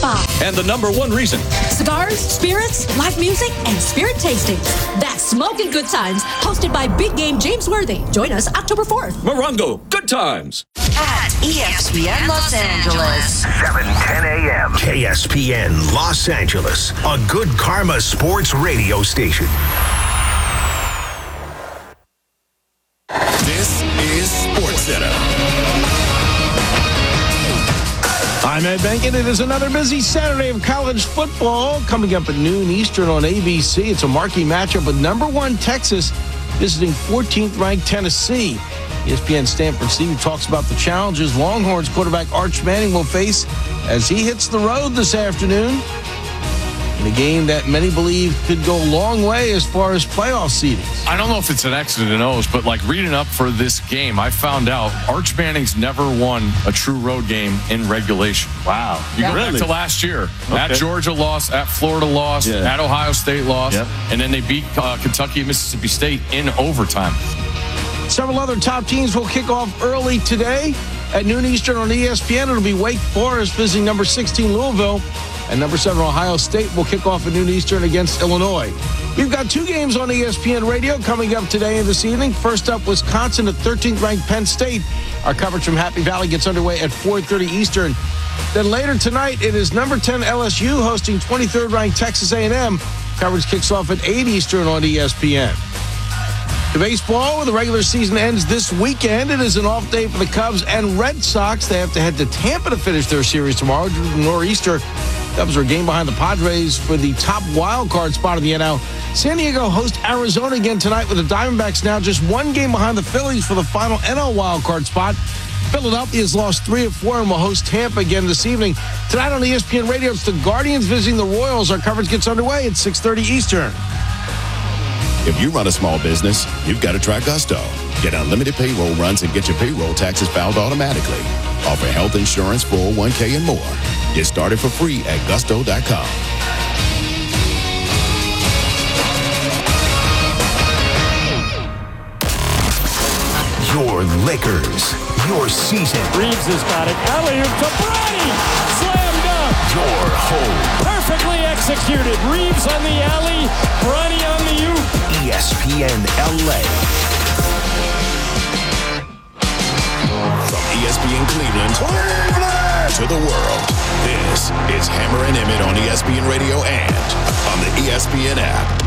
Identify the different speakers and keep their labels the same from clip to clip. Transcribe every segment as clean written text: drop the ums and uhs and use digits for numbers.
Speaker 1: Spa.
Speaker 2: And the #1 reason.
Speaker 1: Cigars, spirits, live music, and spirit tastings. That's Smoking Good Times, hosted by big game James Worthy. Join us October 4th.
Speaker 2: Morongo, good times.
Speaker 3: At ESPN Los Angeles.
Speaker 4: 7:10 a.m. KSPN Los Angeles, a Good Karma Sports radio station.
Speaker 5: This is SportsCenter.
Speaker 6: I'm Ed Benkin. It is another busy Saturday of college football coming up at noon Eastern on ABC. It's a marquee matchup with #1 Texas visiting 14th ranked Tennessee. ESPN Stanford Steve talks about the challenges Longhorns quarterback Arch Manning will face as he hits the road this afternoon in a game that many believe could go a long way as far as playoff seedings.
Speaker 7: I don't know if it's an X's and O's, but like reading up for this game, I found out Arch Manning's never won a true road game in regulation.
Speaker 6: Wow.
Speaker 7: You go back to last year.
Speaker 6: Okay.
Speaker 7: At Georgia lost, at Florida lost, at Ohio State lost, and then they beat Kentucky and Mississippi State in overtime.
Speaker 6: Several other top teams will kick off early today at noon Eastern on ESPN. It'll be Wake Forest visiting #16 Louisville, and #7 Ohio State will kick off at noon Eastern against Illinois. We've got 2 games on ESPN Radio coming up today and this evening. First up, Wisconsin at 13th ranked Penn State. Our coverage from Happy Valley gets underway at 4:30 Eastern. Then later tonight, it is #10 LSU hosting 23rd ranked Texas A&M. Coverage kicks off at 8 Eastern on ESPN. The baseball, when the regular season ends this weekend, it is an off day for the Cubs and Red Sox. They have to head to Tampa to finish their series tomorrow. Due to the nor'easter, Cubs are a game behind the Padres for the top wild card spot of the NL. San Diego hosts Arizona again tonight with the Diamondbacks now just 1 game behind the Phillies for the final NL wild card spot. Philadelphia has lost 3 of 4 and will host Tampa again this evening. Tonight on ESPN Radio, it's the Guardians visiting the Royals. Our coverage gets underway at 6:30 Eastern.
Speaker 5: If you run a small business, you've got to try Gusto. Get unlimited payroll runs and get your payroll taxes filed automatically. Offer health insurance, 401k, and more. Get started for free at gusto.com.
Speaker 4: Your Lakers, your season.
Speaker 8: Reeves has got it. Alley-oop to Bronny. Slam dunk.
Speaker 4: Your home.
Speaker 8: Perfectly executed. Reeves on the alley. Bronny on the oop.
Speaker 4: ESPN LA.
Speaker 5: From ESPN Cleveland to the world, this is Hammer and Emmett on ESPN Radio and on the ESPN app.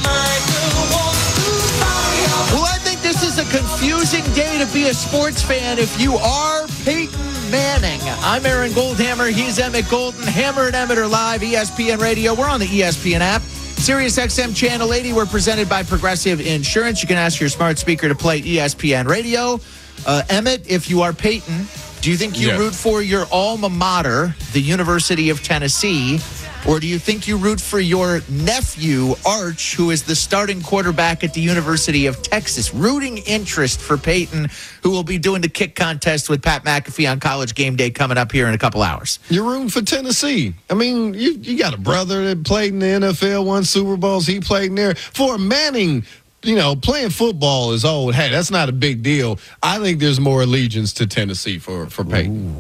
Speaker 9: Well, I think this is a confusing day to be a sports fan if you are Peyton Manning. I'm Aaron Goldhammer. He's Emmett Golden. Hammer and Emmett are live, ESPN Radio. We're on the ESPN app. Sirius XM Channel 80. We're presented by Progressive Insurance. You can ask your smart speaker to play ESPN Radio. Emmett, if you are Peyton, do you think you root for your alma mater, the University of Tennessee, or do you think you root for your nephew, Arch, who is the starting quarterback at the University of Texas? Rooting interest for Peyton, who will be doing the kick contest with Pat McAfee on College Game Day coming up here in a couple hours.
Speaker 10: You're rooting for Tennessee. I mean, you got a brother that played in the NFL, won Super Bowls. He played in there. For Manning, playing football is old. Hey, that's not a big deal. I think there's more allegiance to Tennessee for Peyton.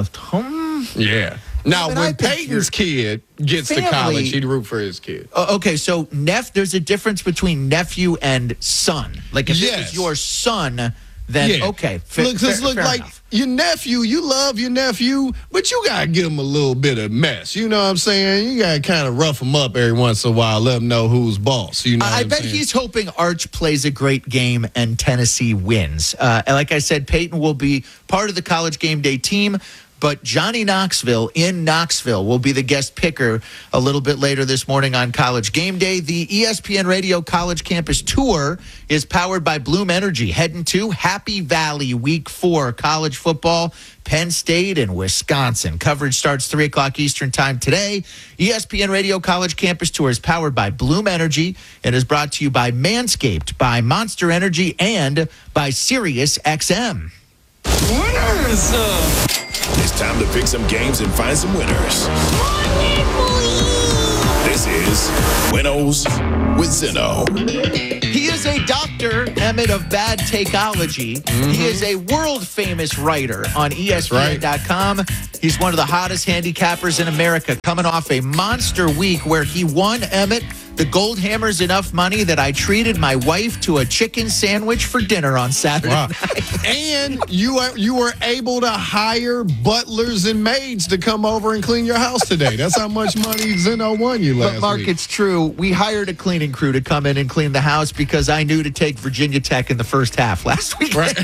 Speaker 10: Yeah. Now, when Peyton's kid gets to college, he'd root for his kid.
Speaker 9: Okay, so there's a difference between nephew and son. Like, if it was your son, then okay. Fair
Speaker 10: Look, like
Speaker 9: enough.
Speaker 10: Your nephew, you love your nephew, but you got to give him a little bit of mess. You know what I'm saying? You got to kind of rough him up every once in a while, let him know who's boss. You know
Speaker 9: I bet he's hoping Arch plays a great game and Tennessee wins. Like I said, Peyton will be part of the College Game Day team. But Johnny Knoxville in Knoxville will be the guest picker a little bit later this morning on College Game Day. The ESPN Radio College Campus Tour is powered by Bloom Energy. Heading to Happy Valley Week 4 college football, Penn State and Wisconsin. Coverage starts 3 o'clock Eastern time today. ESPN Radio College Campus Tour is powered by Bloom Energy and is brought to you by Manscaped, by Monster Energy, and by Sirius XM.
Speaker 5: Winners! It's time to pick some games and find some winners. This is Winnows with Zeno.
Speaker 9: He is a doctor, Emmett, of bad takeology. He is a world-famous writer on ESPN.com. He's one of the hottest handicappers in America, coming off a monster week where he won, Emmett, the Goldhammer's enough money that I treated my wife to a chicken sandwich for dinner on Saturday night.
Speaker 10: And you were able to hire butlers and maids to come over and clean your house today. That's how much money Zeno won you last
Speaker 9: But, Mark,
Speaker 10: week.
Speaker 9: it's true. We hired a cleaning crew to come in and clean the house because I knew to take Virginia Tech in the first half last week.
Speaker 10: Right.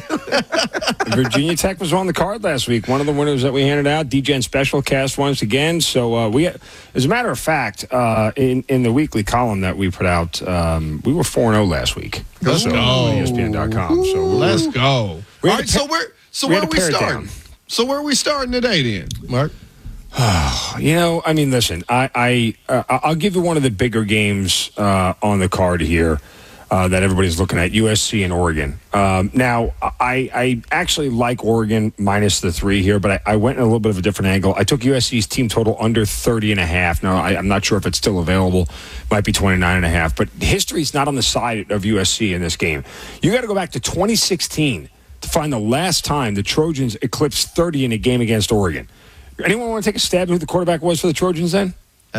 Speaker 11: Virginia Tech was on the card last week. One of the winners that we handed out, DGen Special Cast once again. So we, as a matter of fact, in the weekly column that we put out, we were 4-0 last week.
Speaker 10: Let's go.
Speaker 11: On ESPN.com. So
Speaker 10: let's go. All right, so where are we starting?
Speaker 11: Down.
Speaker 10: So where are we starting today then, Mark?
Speaker 11: I mean, listen, I'll give you one of the bigger games on the card here that everybody's looking at, USC and Oregon. Now, I actually like Oregon minus the 3 here, but I went in a little bit of a different angle. I took USC's team total under 30.5. Now, I'm not sure if it's still available. Might be 29.5. But history's not on the side of USC in this game. You got to go back to 2016 to find the last time the Trojans eclipsed 30 in a game against Oregon. Anyone want to take a stab at who the quarterback was for the Trojans then?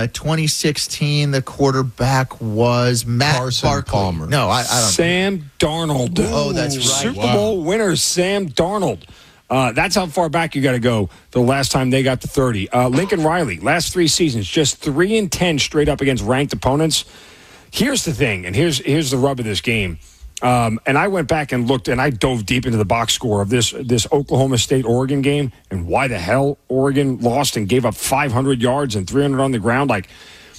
Speaker 9: 2016, the quarterback was Matt
Speaker 10: Carson
Speaker 9: Barkley.
Speaker 10: Palmer.
Speaker 9: No, I don't.
Speaker 11: Sam Darnold.
Speaker 9: Oh, that's right.
Speaker 11: Super Bowl winner Sam Darnold. That's how far back you got to go the last time they got to 30. Lincoln Riley, last 3 seasons, just 3-10 straight up against ranked opponents. Here's the thing, and here's the rub of this game. And I went back and looked, and I dove deep into the box score of this Oklahoma State-Oregon game and why the hell Oregon lost and gave up 500 yards and 300 on the ground. Like,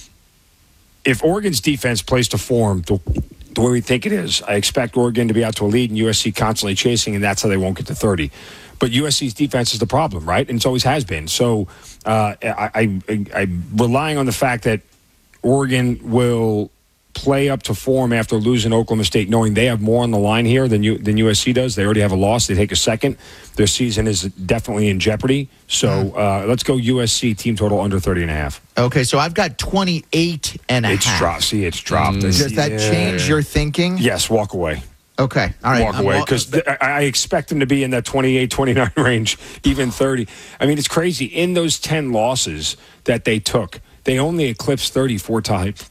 Speaker 11: if Oregon's defense plays to form the way we think it is, I expect Oregon to be out to a lead and USC constantly chasing, and that's how they won't get to 30. But USC's defense is the problem, right? And it always has been. So I'm relying on the fact that Oregon will play up to form after losing Oklahoma State, knowing they have more on the line here than USC does. They already have a loss. They take a second. Their season is definitely in jeopardy. So let's go USC team total under 30.5.
Speaker 9: Okay, so I've got 28.5.
Speaker 11: It's dropped. See, it's dropped.
Speaker 9: Does that change your thinking?
Speaker 11: Yes, walk away.
Speaker 9: Okay, all right.
Speaker 11: Walk away, because I expect them to be in that 28, 29 range, even 30. I mean, it's crazy. In those 10 losses that they took, they only eclipsed 30 four times.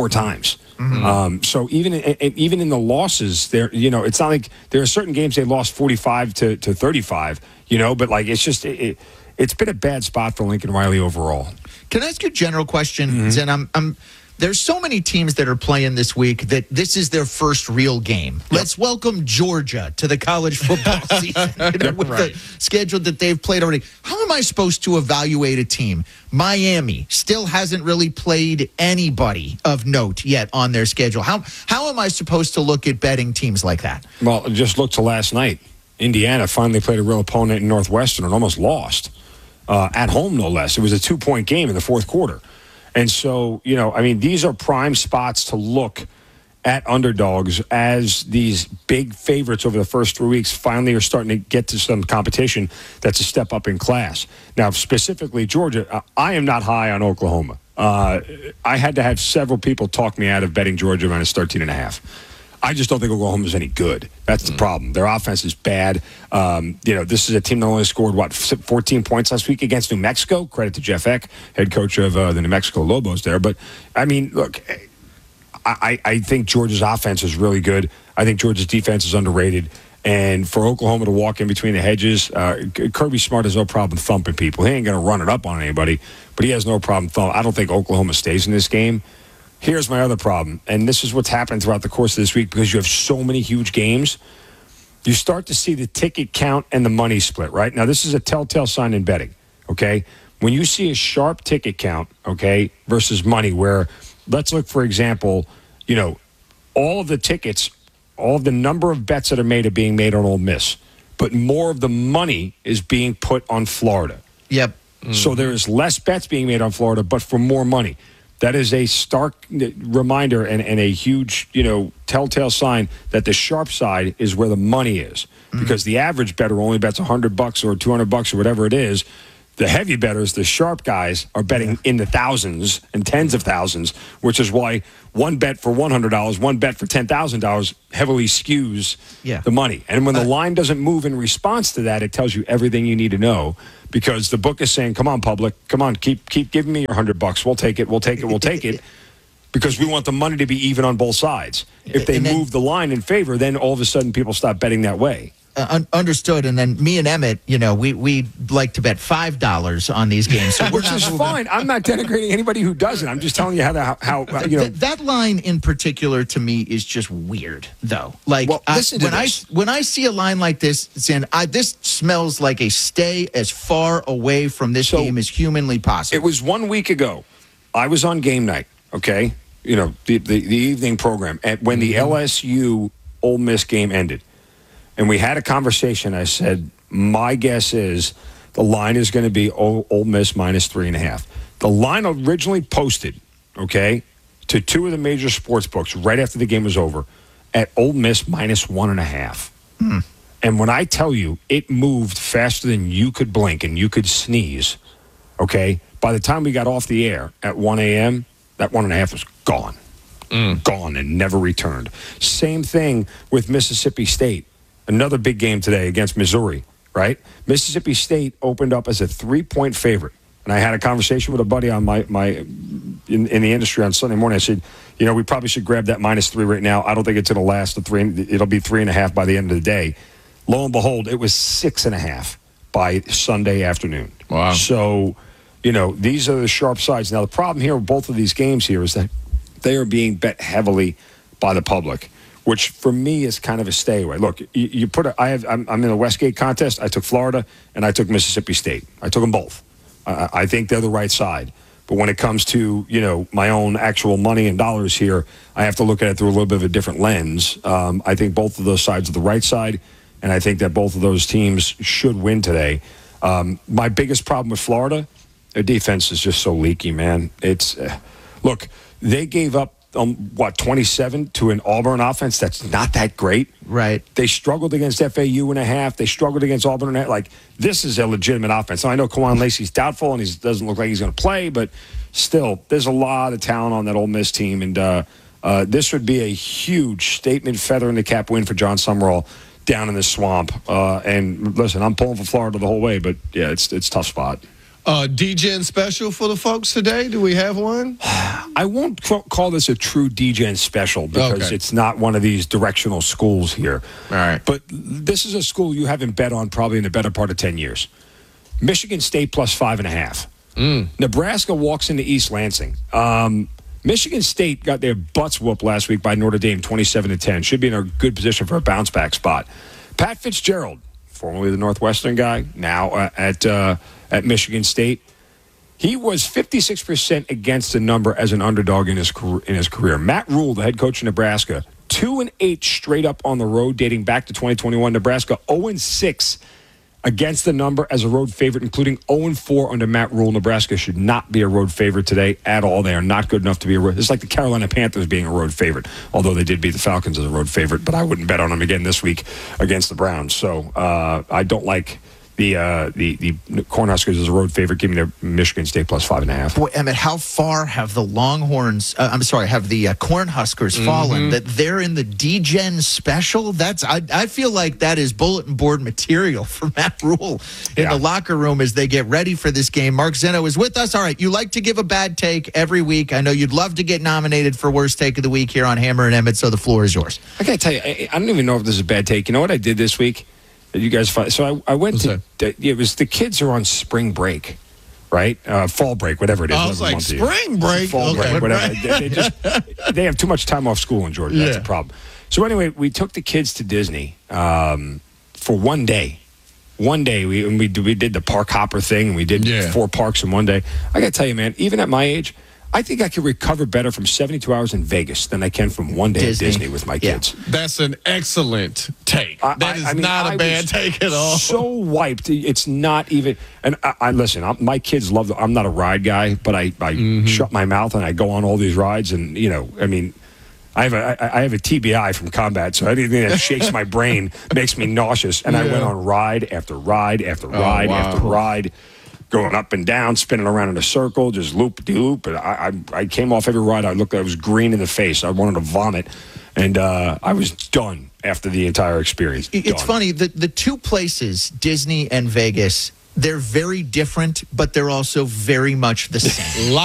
Speaker 11: So even in the losses, there, it's not like there are certain games they lost 45 to 35, but like it's just it's been a bad spot for Lincoln Riley overall.
Speaker 9: Can I ask you a general question? Zen, there's so many teams that are playing this week that this is their first real game. Let's welcome Georgia to the college football season with the schedule that they've played already. How am I supposed to evaluate a team? Miami still hasn't really played anybody of note yet on their schedule. How am I supposed to look at betting teams like that?
Speaker 11: Well, just look to last night. Indiana finally played a real opponent in Northwestern and almost lost at home, no less. It was a 2-point game in the fourth quarter. And so, these are prime spots to look at underdogs as these big favorites over the first 3 weeks finally are starting to get to some competition that's a step up in class. Now, specifically Georgia, I am not high on Oklahoma. I had to have several people talk me out of betting Georgia minus 13.5. I just don't think Oklahoma is any good. That's the problem. Their offense is bad. This is a team that only scored, 14 points last week against New Mexico. Credit to Jeff Eck, head coach of the New Mexico Lobos there. But, look, I think Georgia's offense is really good. I think Georgia's defense is underrated. And for Oklahoma to walk in between the hedges, Kirby Smart has no problem thumping people. He ain't going to run it up on anybody, but he has no problem thumping. I don't think Oklahoma stays in this game. Here's my other problem, and this is what's happened throughout the course of this week because you have so many huge games. You start to see the ticket count and the money split, right? Now, this is a telltale sign in betting, okay? When you see a sharp ticket count, okay, versus money where, let's look, for example, all of the tickets, all of the number of bets that are made are being made on Ole Miss, but more of the money is being put on Florida.
Speaker 9: Yep.
Speaker 11: So there is less bets being made on Florida, but for more money. That is a stark reminder and a huge, telltale sign that the sharp side is where the money is. Because the average bettor only bets $100 or $200 or whatever it is. The heavy bettors, the sharp guys, are betting in the thousands and tens of thousands, which is why one bet for $100, one bet for $10,000 heavily skews the money. And when the line doesn't move in response to that, it tells you everything you need to know, because the book is saying, come on, public, come on, keep giving me your $100. We'll take it, we'll take it, we'll take it, because we want the money to be even on both sides. If they move the line in favor, then all of a sudden people stop betting that way.
Speaker 9: Understood. And then me and Emmett, we like to bet $5 on these games, so
Speaker 11: which is fine. I'm not denigrating anybody who doesn't. I'm just telling you how
Speaker 9: that line in particular to me is just weird, though. Like, when I see a line like this, this smells like a stay as far away from this game as humanly possible.
Speaker 11: It was 1 week ago. I was on game night. Okay, the evening program when the LSU Ole Miss game ended. And we had a conversation. I said, my guess is the line is going to be Ole Miss minus 3.5. The line originally posted, to two of the major sports books right after the game was over at Ole Miss minus 1.5. And when I tell you it moved faster than you could blink and you could sneeze, by the time we got off the air at 1 a.m., that 1.5 was gone. Gone and never returned. Same thing with Mississippi State. Another big game today against Missouri, right? Mississippi State opened up as a 3-point favorite. And I had a conversation with a buddy on in the industry on Sunday morning. I said, we probably should grab that -3 right now. I don't think it's going to last the 3. It'll be 3.5 by the end of the day. Lo and behold, it was 6.5 by Sunday afternoon.
Speaker 6: Wow.
Speaker 11: So, these are the sharp sides. Now, the problem here with both of these games here is that they are being bet heavily by the public, which for me is kind of a stay away. Look, I'm in the Westgate contest. I took Florida and I took Mississippi State. I took them both. I think they're the right side. But when it comes to, my own actual money and dollars here, I have to look at it through a little bit of a different lens. I think both of those sides are the right side, and I think that both of those teams should win today. My biggest problem with Florida, their defense is just so leaky, man. Look, they gave up 27 to an Auburn offense that's not that great.
Speaker 9: Right.
Speaker 11: They struggled against FAU and a half. They struggled against Auburn and a half. Like, this is a legitimate offense. Now, I know Kawan Lacey's doubtful and he doesn't look like he's going to play, but still, there's a lot of talent on that Ole Miss team, and this would be a huge statement, feather in the cap win for John Summerall down in the swamp. And listen, I'm pulling for Florida the whole way, but yeah, it's a tough spot.
Speaker 10: DGen special for the folks today? Do we have one?
Speaker 11: I won't call this a true DGen special because it's not one of these directional schools here.
Speaker 10: All right.
Speaker 11: But this is a school you haven't bet on probably in the better part of 10 years. Michigan State plus 5.5. Nebraska walks into East Lansing. Michigan State got their butts whooped last week by Notre Dame 27-10. Should be in a good position for a bounce back spot. Pat Fitzgerald, formerly the Northwestern guy, now at Michigan State. He was 56% against the number as an underdog in his career. Matt Rule, the head coach of Nebraska, 2-8 straight up on the road dating back to 2021. Nebraska 0-6 against the number as a road favorite, including 0-4 under Matt Rule. Nebraska should not be a road favorite today at all. They are not good enough to be a road. It's like the Carolina Panthers being a road favorite, although they did beat the Falcons as a road favorite, but I wouldn't bet on them again this week against the Browns. So I don't like the Cornhuskers as a road favorite. Give me their Michigan State plus 5.5.
Speaker 9: Boy, Emmett, how far have the Longhorns? Have the Cornhuskers fallen? That they're in the DGen special. I feel like that is bulletin board material for Matt Rule in the locker room as they get ready for this game. Mark Zeno is with us. All right, you like to give a bad take every week. I know you'd love to get nominated for worst take of the week here on Hammer and Emmett. So the floor is yours.
Speaker 11: I gotta tell you, I don't even know if this is a bad take. You know what I did this week? You guys find, so I went to it was the kids are on spring break, right? Fall break, whatever it is.
Speaker 10: I was like, spring break,
Speaker 11: fall break, whatever. They have too much time off school in Georgia. That's a problem. So anyway, we took the kids to Disney for one day. One day we did the park hopper thing, and we did 4 parks in one day. I got to tell you, man, even at my age, I think I could recover better from 72 hours in Vegas than I can from one day at Disney with my kids.
Speaker 10: That's an excellent take. That is not a bad take at all.
Speaker 11: So wiped. It's not even. And I listen. My kids love. I'm not a ride guy, but I shut my mouth and I go on all these rides. And I have a TBI from combat, so anything that shakes my brain makes me nauseous. And I went on ride after ride after ride after ride. going up and down, spinning around in a circle, just loop-de-loop. And I came off every ride. I was green in the face. I wanted to vomit. And I was done after the entire experience.
Speaker 9: It's funny, the two places, Disney and Vegas, they're very different, but they're also very much the same.